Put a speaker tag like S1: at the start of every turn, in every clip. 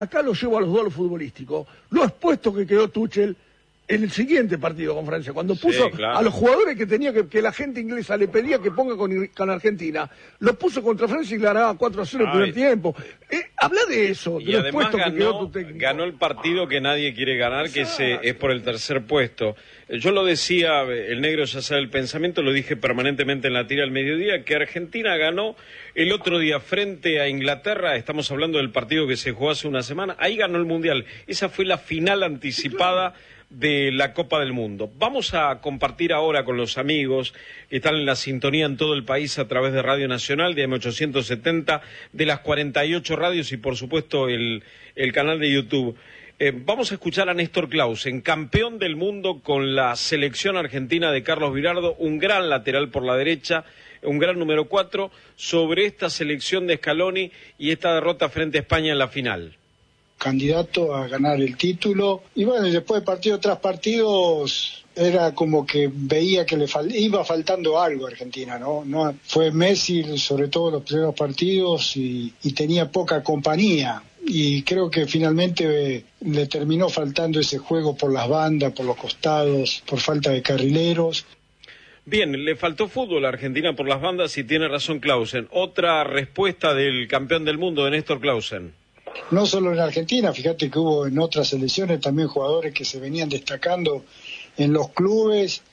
S1: acá lo llevo a los duelos futbolísticos, lo expuesto que quedó Tuchel en el siguiente partido con Francia, cuando puso a los jugadores que tenía que la gente inglesa le pedía que ponga con Argentina, los puso contra Francia y le ganaba 4-0 el primer tiempo. Habla de eso,
S2: y además ganó el partido que nadie quiere ganar, que es por el tercer puesto. Yo lo decía, el negro ya sabe el pensamiento, lo dije permanentemente en la tira al mediodía, que Argentina ganó el otro día frente a Inglaterra, estamos hablando del partido que se jugó hace una semana, ahí ganó el Mundial, esa fue la final anticipada de la Copa del Mundo. Vamos a compartir ahora con los amigos que están en la sintonía en todo el país a través de Radio Nacional, de M870, de las 48 radios y por supuesto el canal de YouTube. Vamos a escuchar a Néstor Clausen, campeón del mundo con la selección argentina de Carlos Bilardo, un gran lateral por la derecha, un gran número 4, sobre esta selección de Scaloni y esta derrota frente a España en la final.
S3: Candidato a ganar el título, y bueno, después de partido tras partidos era como que veía que iba faltando algo a Argentina, ¿no? Fue Messi, sobre todo los primeros partidos, y tenía poca compañía, y creo que finalmente le terminó faltando ese juego por las bandas, por los costados, por falta de carrileros.
S2: Bien, le faltó fútbol a Argentina por las bandas y tiene razón Clausen. Otra respuesta del campeón del mundo de Néstor Clausen.
S3: No solo en Argentina, fíjate que hubo en otras selecciones también jugadores que se venían destacando en los clubes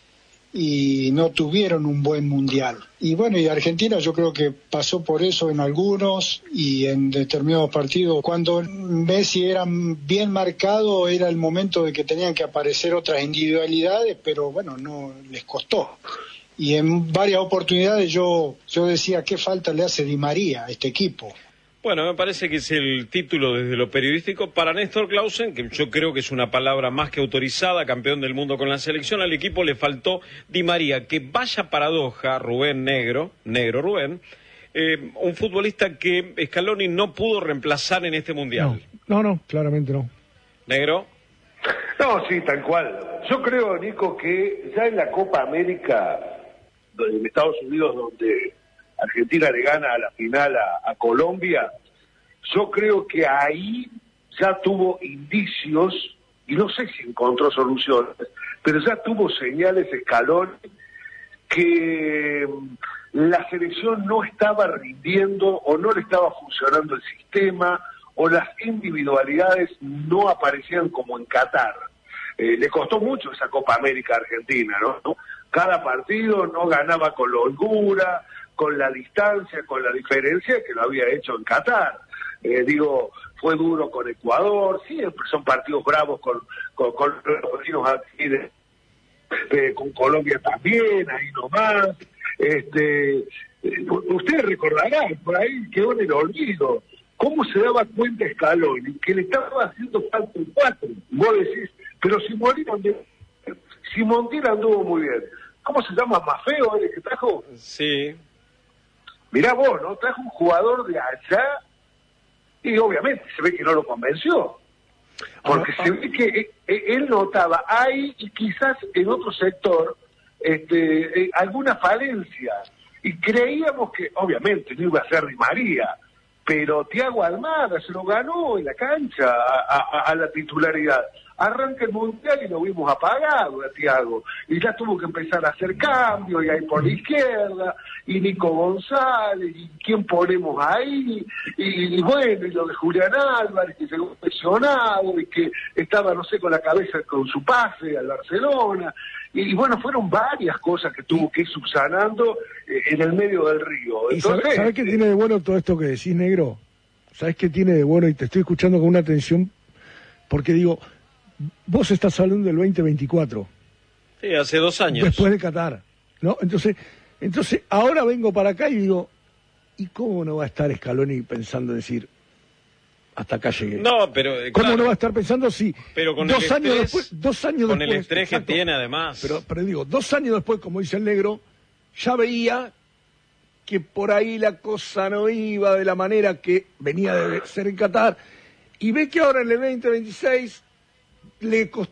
S3: y no tuvieron un buen mundial. Y bueno, y Argentina yo creo que pasó por eso en algunos y en determinados partidos. Cuando Messi era bien marcado era el momento de que tenían que aparecer otras individualidades, pero bueno, no les costó. Y en varias oportunidades yo decía, ¿qué falta le hace Di María a este equipo?
S2: Bueno, me parece que es el título desde lo periodístico para Néstor Clausen, que yo creo que es una palabra más que autorizada, campeón del mundo con la selección. Al equipo le faltó Di María, que vaya paradoja, Rubén Negro Rubén, un futbolista que Scaloni no pudo reemplazar en este mundial.
S1: No, claramente no.
S2: ¿Negro?
S4: No, sí, tal cual. Yo creo, Nico, que ya en la Copa América, en Estados Unidos, donde Argentina le gana a la final a Colombia, yo creo que ahí ya tuvo indicios, y no sé si encontró soluciones, pero ya tuvo señales Scaloni que la selección no estaba rindiendo o no le estaba funcionando el sistema o las individualidades no aparecían como en Qatar. Le costó mucho esa Copa América a Argentina, ¿no? Cada partido no ganaba con la holgura, con la distancia, con la diferencia que lo había hecho en Qatar. Fue duro con Ecuador, siempre son partidos bravos con los vecinos aquí, con Colombia también, ahí nomás. Ustedes recordarán, por ahí quedó en el olvido, cómo se daba cuenta Scaloni que le estaba haciendo falta un 4. Vos decís, pero Simondier anduvo muy bien. ¿Cómo se llama? ¿Mafeo el que trajo?
S2: Sí.
S4: Mirá vos, ¿no? Trajo un jugador de allá y obviamente se ve que no lo convenció. Porque se ve que él notaba ahí y quizás en otro sector alguna falencia. Y creíamos que, obviamente, no iba a ser Di María, pero Thiago Almada se lo ganó en la cancha a la titularidad. Arranca el Mundial y lo vimos apagado a Thiago, y ya tuvo que empezar a hacer cambios, y ahí por la izquierda, y Nico González, y quién ponemos ahí, y bueno, y lo de Julián Álvarez, que se quedó lesionado, y que estaba, no sé, con la cabeza con su pase al Barcelona, y bueno, fueron varias cosas que tuvo que ir subsanando en el medio del río. Entonces,
S1: ¿Sabés qué tiene de bueno todo esto que decís, negro? ¿Sabés qué tiene de bueno? Y te estoy escuchando con una atención, porque digo, vos estás hablando del 2024.
S2: Sí, hace 2 años.
S1: Después de Qatar, ¿no? Entonces ahora vengo para acá y digo, ¿y cómo no va a estar Scaloni pensando en decir, hasta acá llegué?
S2: No, pero
S1: ¿Cómo
S2: claro,
S1: no va a estar pensando si
S2: pero con
S1: 2 años después,
S2: con el estrés que tiene además?
S1: Pero digo, 2 años después, como dice el negro, ya veía que por ahí la cosa no iba de la manera que venía de ser en Qatar, y ve que ahora en el 2026 le costó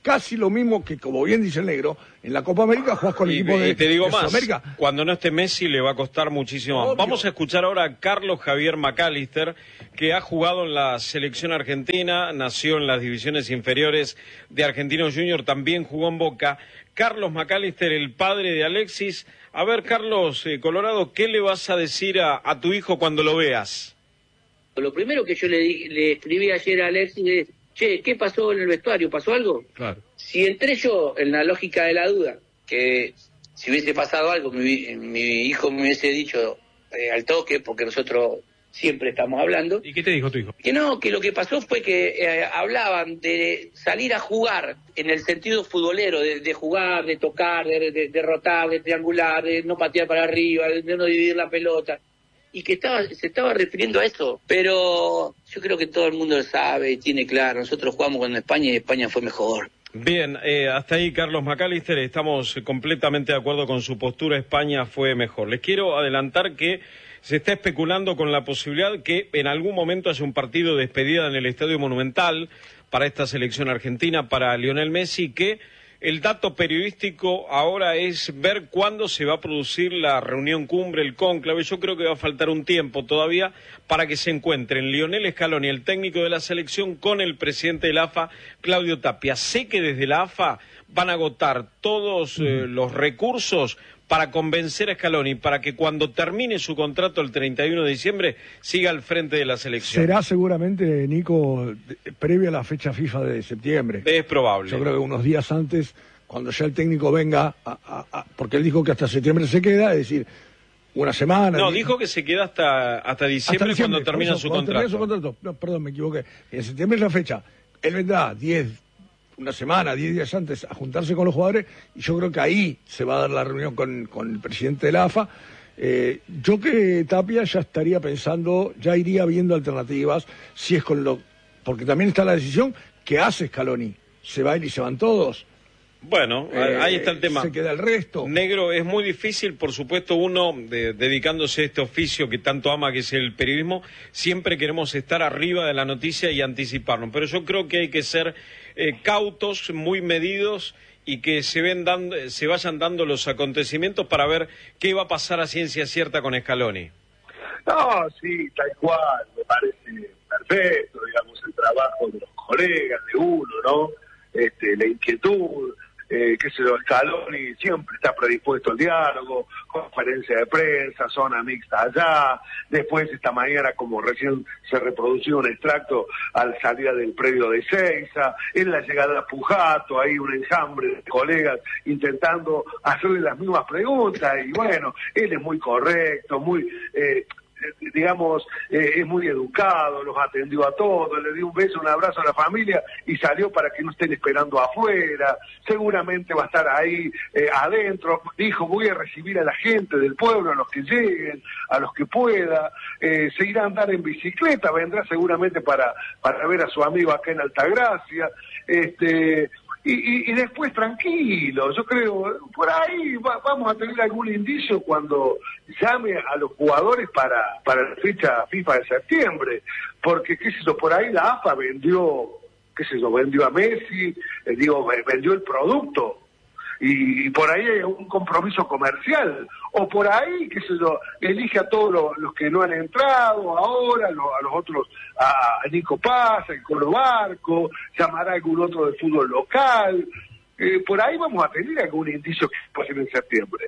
S1: casi lo mismo que, como bien dice el negro, en la Copa América jugás con el equipo de
S2: te digo
S1: de
S2: más,
S1: Sudamérica.
S2: cuando no esté Messi le va a costar muchísimo más.
S1: Obvio.
S2: Vamos a escuchar ahora a Carlos Javier McAllister, que ha jugado en la selección argentina, nació en las divisiones inferiores de Argentinos Junior, también jugó en Boca. Carlos McAllister, el padre de Alexis. A ver, Carlos, Colorado, ¿qué le vas a decir a tu hijo cuando lo veas?
S5: Lo primero que yo le escribí ayer a Alexis es: che, ¿qué pasó en el vestuario? ¿Pasó algo?
S2: Claro.
S5: Si entré yo en la lógica de la duda, que si hubiese pasado algo, mi hijo me hubiese dicho al toque, porque nosotros siempre estamos hablando.
S2: ¿Y qué te dijo tu hijo?
S5: Que no, que lo que pasó fue que hablaban de salir a jugar en el sentido futbolero, de jugar, de tocar, de derrotar, de triangular, de no patear para arriba, de no dividir la pelota. Y que se estaba refiriendo a eso, pero yo creo que todo el mundo lo sabe y tiene claro. Nosotros jugamos con España y España fue mejor.
S2: Bien, hasta ahí Carlos McAllister, estamos completamente de acuerdo con su postura, España fue mejor. Les quiero adelantar que se está especulando con la posibilidad que en algún momento haya un partido de despedida en el Estadio Monumental para esta selección argentina, para Lionel Messi, que el dato periodístico ahora es ver cuándo se va a producir la reunión cumbre, el cónclave. Yo creo que va a faltar un tiempo todavía para que se encuentren Lionel Scaloni, el técnico de la selección, con el presidente de la AFA, Claudio Tapia. Sé que desde la AFA van a agotar todos los recursos para convencer a Scaloni, para que cuando termine su contrato el 31 de diciembre siga al frente de la selección.
S1: Será seguramente, Nico, previo a la fecha FIFA de septiembre.
S2: Es probable.
S1: Yo creo que unos días antes, cuando ya el técnico venga, porque él dijo que hasta septiembre se queda, es decir, una semana.
S2: No, dijo que se queda hasta diciembre, cuando termina su contrato.
S1: No, perdón, me equivoqué. En septiembre es la fecha. Él vendrá 10 días antes a juntarse con los jugadores, y yo creo que ahí se va a dar la reunión con el presidente de la AFA. Yo que Tapia ya estaría pensando, ya iría viendo alternativas, si es porque también está la decisión que hace Scaloni, se va él y se van todos.
S2: Bueno, ahí está el tema.
S1: Se queda el resto.
S2: Negro, es muy difícil, por supuesto, uno dedicándose a este oficio que tanto ama, que es el periodismo, siempre queremos estar arriba de la noticia y anticiparnos, pero yo creo que hay que ser cautos, muy medidos, y que se vayan dando los acontecimientos para ver qué va a pasar a ciencia cierta con Scaloni.
S4: No, sí, tal cual, me parece perfecto, digamos, el trabajo de los colegas, de uno, ¿no? La inquietud, qué sé yo, Scaloni siempre está predispuesto al diálogo, conferencia de prensa, zona mixta allá, después esta mañana, como recién se reprodució un extracto al salida del predio de Ezeiza, en la llegada a Pujato, hay un enjambre de colegas intentando hacerle las mismas preguntas, y bueno, él es muy correcto, muy... digamos, es muy educado, los atendió a todos, le dio un beso, un abrazo a la familia y salió para que no estén esperando afuera. Seguramente va a estar ahí adentro. Dijo: voy a recibir a la gente del pueblo, a los que lleguen, a los que pueda. Se irá a andar en bicicleta, vendrá seguramente para ver a su amigo acá en Altagracia. Y después tranquilo, yo creo, por ahí vamos a tener algún indicio cuando llame a los jugadores para la fecha FIFA de septiembre, porque qué sé yo, por ahí la AFA vendió a Messi, vendió el producto, y por ahí hay un compromiso comercial, o por ahí, qué sé yo, elige a todos los que no han entrado ahora, a los otros, a Nico Paz, al Colo Barco, llamará a algún otro del fútbol local. Por ahí vamos a tener algún indicio que puede ser en septiembre.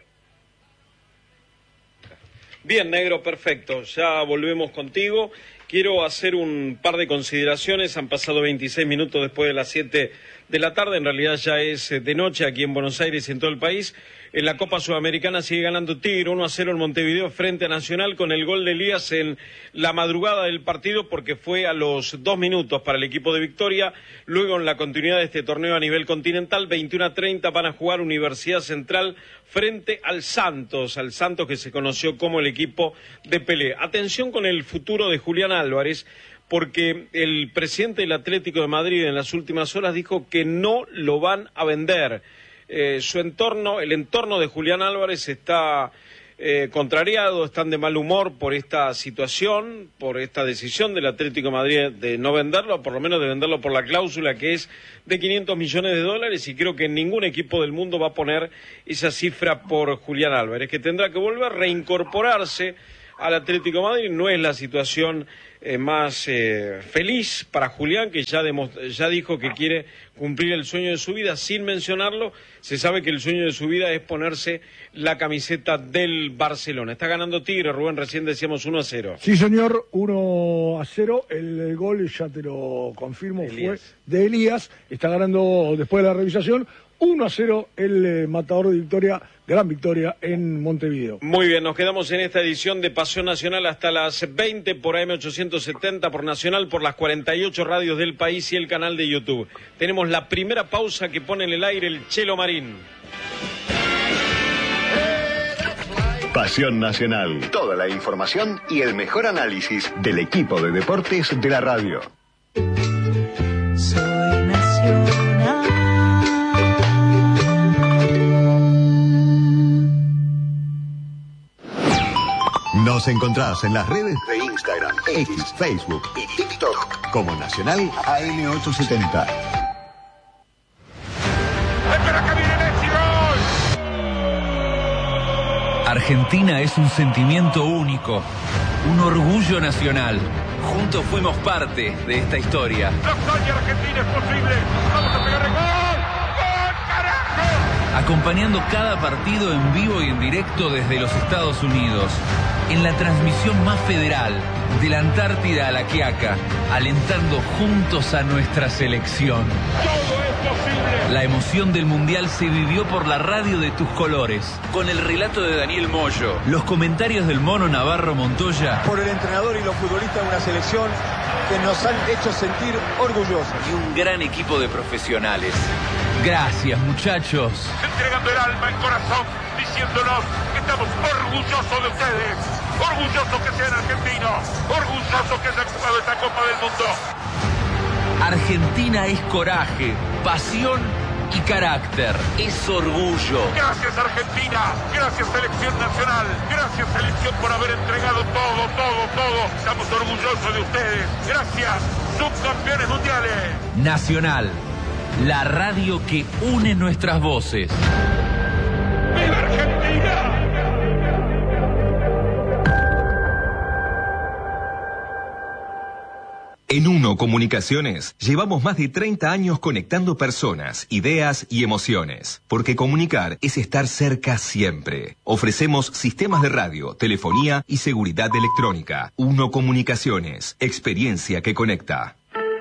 S2: Bien, Negro, perfecto, ya volvemos contigo. Quiero hacer un par de consideraciones. Han pasado 26 minutos después de las 7 de la tarde. En realidad ya es de noche aquí en Buenos Aires y en todo el país. En la Copa Sudamericana sigue ganando Tigre 1-0 en Montevideo frente a Nacional, con el gol de Elías en la madrugada del partido, porque fue a los 2 minutos para el equipo de Victoria. Luego, en la continuidad de este torneo a nivel continental, 21:30 van a jugar Universidad Central frente al Santos que se conoció como el equipo de Pelé. Atención con el futuro de Julián Álvarez, porque el presidente del Atlético de Madrid en las últimas horas dijo que no lo van a vender. El entorno de Julián Álvarez está contrariados, están de mal humor por esta situación, por esta decisión del Atlético de Madrid de no venderlo, o por lo menos de venderlo por la cláusula que es de $500 millones, y creo que ningún equipo del mundo va a poner esa cifra por Julián Álvarez, que tendrá que volver a reincorporarse al Atlético de Madrid. No es la situación más feliz para Julián, que ya dijo que quiere cumplir el sueño de su vida. Sin mencionarlo, se sabe que el sueño de su vida es ponerse la camiseta del Barcelona. Está ganando Tigre, Rubén, recién decíamos 1-0.
S1: Sí, señor, 1-0. El gol, ya te lo confirmo, fue de Elías. Está ganando, después de la revisación, 1-0 el Matador de Victoria. Gran victoria en Montevideo.
S2: Muy bien, nos quedamos en esta edición de Pasión Nacional hasta las 20 por AM870, por Nacional, por las 48 radios del país y el canal de YouTube. Tenemos la primera pausa que pone en el aire el Chelo Marín.
S6: Pasión Nacional. Toda la información y el mejor análisis del equipo de deportes de la radio.
S7: Soy Nacional.
S6: Nos encontrás en las redes de Instagram, X, Facebook y TikTok como Nacional AM870.
S8: Argentina es un sentimiento único, un orgullo nacional. Juntos fuimos parte de esta historia.
S9: ¡La hazaña argentina es posible! ¡Vamos a pegarle gol! ¡Gol, carajo!
S8: Acompañando cada partido en vivo y en directo desde los Estados Unidos. En la transmisión más federal, de la Antártida a la Quiaca, alentando juntos a nuestra selección.
S9: ¡Todo es posible!
S8: La emoción del Mundial se vivió por la radio de tus colores, con el relato de Daniel Moyo, los comentarios del Mono Navarro Montoya,
S10: por el entrenador y los futbolistas de una selección que nos han hecho sentir orgullosos.
S8: Y un gran equipo de profesionales. Gracias, muchachos.
S9: Entregando el alma, el corazón, diciéndonos que estamos orgullosos de ustedes. Orgullosos que sean argentinos. Orgullosos que hayan jugado esta Copa del Mundo.
S8: Argentina es coraje, pasión y carácter. Es orgullo.
S9: Gracias, Argentina. Gracias, Selección Nacional. Gracias, Selección, por haber entregado todo. Estamos orgullosos de ustedes. Gracias, subcampeones mundiales.
S8: Nacional, la radio que une nuestras voces.
S9: ¡Viva Argentina!
S11: En Uno Comunicaciones llevamos más de 30 años conectando personas, ideas y emociones. Porque comunicar es estar cerca siempre. Ofrecemos sistemas de radio, telefonía y seguridad electrónica. Uno Comunicaciones, experiencia que conecta.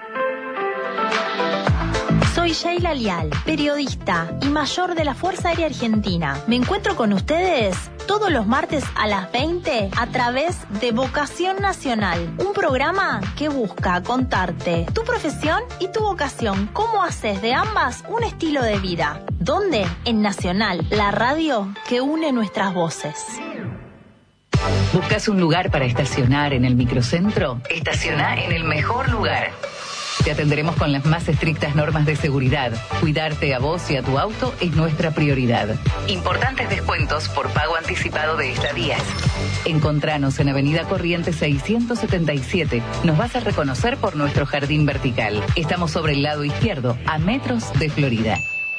S12: Soy Sheila Lial, periodista y mayor de la Fuerza Aérea Argentina. Me encuentro con ustedes todos los martes a las 20 a través de Vocación Nacional, un programa que busca contarte tu profesión y tu vocación, cómo haces de ambas un estilo de vida. ¿Dónde? En Nacional, la radio que une nuestras voces.
S13: ¿Buscas un lugar para estacionar en el microcentro? Estaciona en el mejor lugar. Te atenderemos con las más estrictas normas de seguridad. Cuidarte a vos y a tu auto es nuestra prioridad. Importantes descuentos por pago anticipado de estadías. Encontranos en Avenida Corrientes 677. Nos vas a reconocer por nuestro jardín vertical. Estamos sobre el lado izquierdo, a metros de Florida.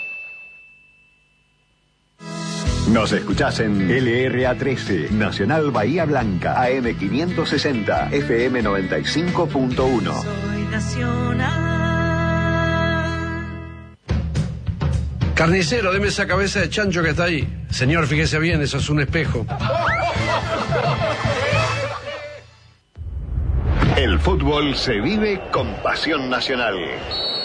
S6: Nos escuchás en LRA 13, Nacional Bahía Blanca, AM 560, FM 95.1.
S14: Carnicero, deme esa cabeza de chancho que está ahí. Señor, fíjese bien, eso es un espejo.
S6: El fútbol se vive con Pasión Nacional.